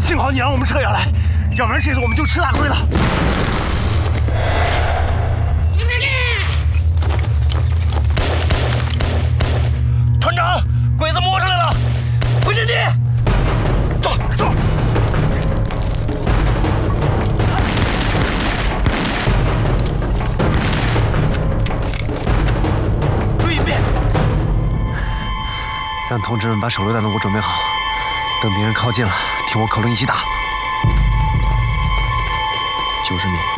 幸好你让我们撤下来，要不然这次我们就吃大亏了。团长，鬼子摸上来了，回阵地。走走。注意变。让同志们把手榴弹都给我准备好，等敌人靠近了，听我口令一起打。90米。